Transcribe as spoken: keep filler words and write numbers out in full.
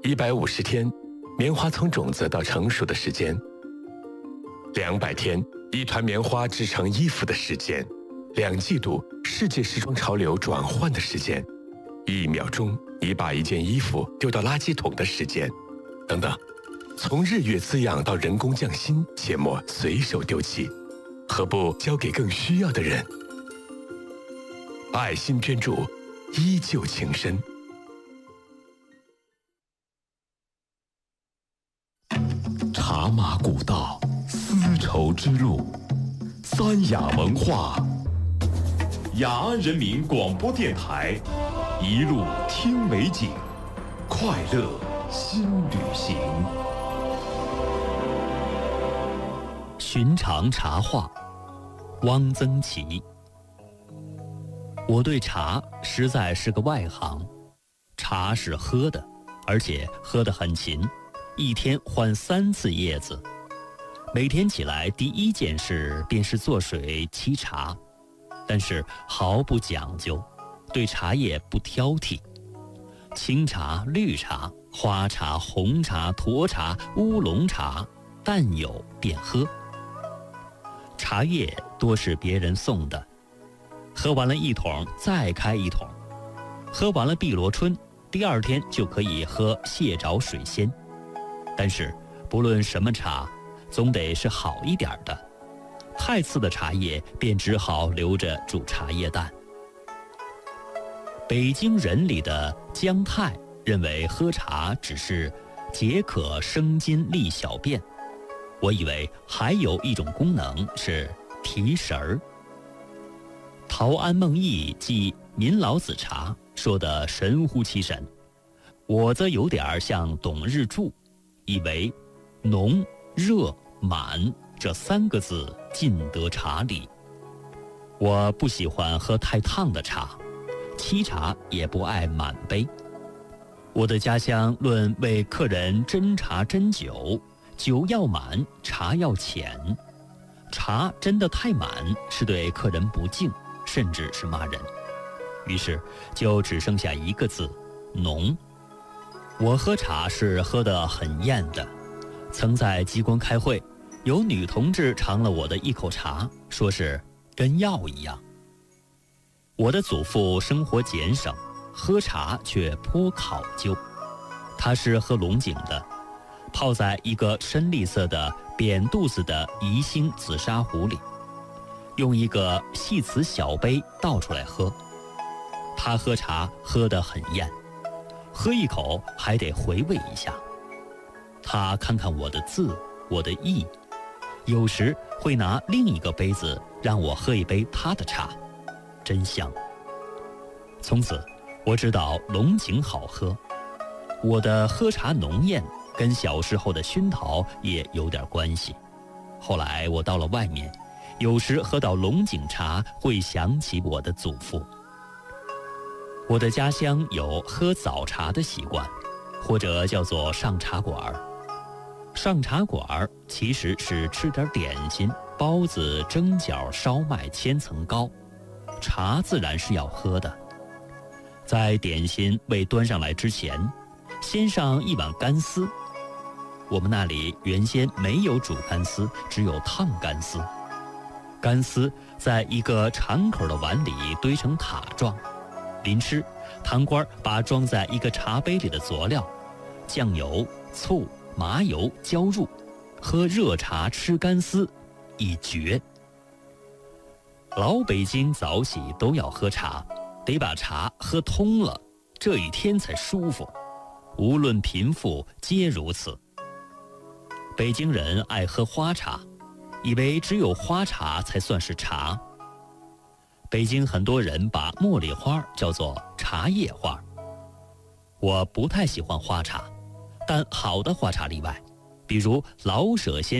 一百五十天，棉花从种子到成熟的时间；两百天，一团棉花织成衣服的时间；两季度，世界时装潮流转换的时间；一秒钟，你把一件衣服丢到垃圾桶的时间，等等。从日月滋养到人工匠心，切莫随手丢弃，何不交给更需要的人？爱心捐助，依旧情深。 茶马古道，丝绸之路，三雅文化，雅安人民广播电台，一路听美景，快乐新旅行。 寻常茶话，汪曾祺。我对茶实在是个外行，茶是喝的，而且喝得很勤，一天换三次叶子。每天起来第一件事便是做水沏茶，但是毫不讲究，对茶叶不挑剔。青茶、绿茶、花茶、红茶、沱茶、乌龙茶，但有便喝。茶叶多是别人送的，喝完了一桶再开一桶，喝完了碧螺春，第二天就可以喝蟹爪水仙。但是不论什么茶，总得是好一点的，太次的茶叶便只好留着煮茶叶蛋。北京人里的姜太认为喝茶只是解渴生津利小便，我以为还有一种功能是提神儿。陶庵梦忆记民老子茶说得神乎其神，我则有点像董日柱，以为浓、热、满这三个字尽得茶理。我不喜欢喝太烫的茶，沏茶也不爱满杯。我的家乡论为客人斟茶斟酒，酒要满，茶要浅。茶斟得太满是对客人不敬，甚至是骂人。于是就只剩下一个字：浓。我喝茶是喝得很厌的。曾在机关开会，有女同志尝了我的一口茶，说是跟药一样。我的祖父生活俭省，喝茶却颇考究。他是喝龙井的，泡在一个深绿色的扁肚子的宜兴紫砂壶里，用一个细瓷小杯倒出来喝。他喝茶喝得很厌，喝一口还得回味一下。他看看我的字，我的意，有时会拿另一个杯子让我喝一杯他的茶，真香。从此我知道龙井好喝。我的喝茶浓艳跟小时候的熏陶也有点关系。后来我到了外面，有时喝到龙井茶会想起我的祖父。我的家乡有喝早茶的习惯，或者叫做上茶馆。上茶馆其实是吃点点心，包子、蒸饺、烧麦、千层糕，茶自然是要喝的。在点心未端上来之前，先上一碗干丝。我们那里原先没有煮干丝，只有烫干丝。干丝在一个敞口的碗里堆成塔状，临吃，堂倌把装在一个茶杯里的佐料酱油、醋、麻油浇入，喝热茶吃干丝，一绝。老北京早起都要喝茶，得把茶喝通了，这一天才舒服。无论贫富皆如此。北京人爱喝花茶，以为只有花茶才算是茶。北京很多人把茉莉花叫做茶叶花。我不太喜欢花茶，但好的花茶例外，比如老舍先